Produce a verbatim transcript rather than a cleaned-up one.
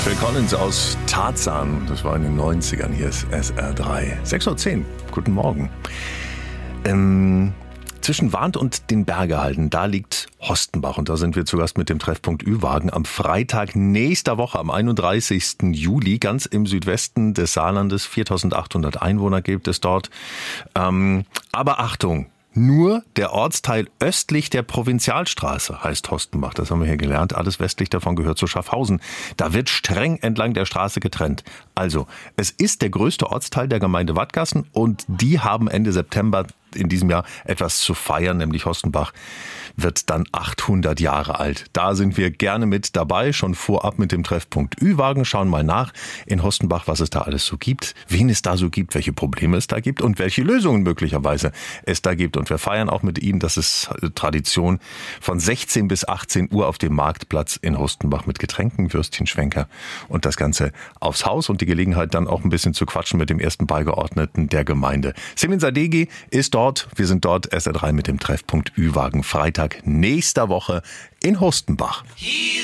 Phil Collins aus Tarzan, das war in den neunzigern, hier ist S R drei. sechs Uhr zehn, guten Morgen. Ähm, zwischen Warnt und den Bergehalden, da liegt Hostenbach und da sind wir zu Gast mit dem Treffpunkt Ü-Wagen am Freitag nächster Woche, am einunddreißigsten Juli, ganz im Südwesten des Saarlandes. viertausendachthundert Einwohner gibt es dort. Ähm, aber Achtung! Nur der Ortsteil östlich der Provinzialstraße heißt Hostenbach. Das haben wir hier gelernt. Alles westlich davon gehört zu Schaffhausen. Da wird streng entlang der Straße getrennt. Also, es ist der größte Ortsteil der Gemeinde Wattgassen und die haben Ende September in diesem Jahr etwas zu feiern, nämlich Hostenbach wird dann achthundert Jahre alt. Da sind wir gerne mit dabei, schon vorab mit dem Treffpunkt Ü-Wagen. Schauen mal nach in Hostenbach, was es da alles so gibt, wen es da so gibt, welche Probleme es da gibt und welche Lösungen möglicherweise es da gibt. Und wir feiern auch mit Ihnen, das ist Tradition, von sechzehn bis achtzehn Uhr auf dem Marktplatz in Hostenbach mit Getränken, Würstchen, Schwenker und das Ganze aufs Haus und die Gelegenheit dann auch ein bisschen zu quatschen mit dem ersten Beigeordneten der Gemeinde. Semin Sadeghi ist dort, wir sind dort, S R drei mit dem Treffpunkt Ü-Wagen, Freitag nächster Woche in Hostenbach.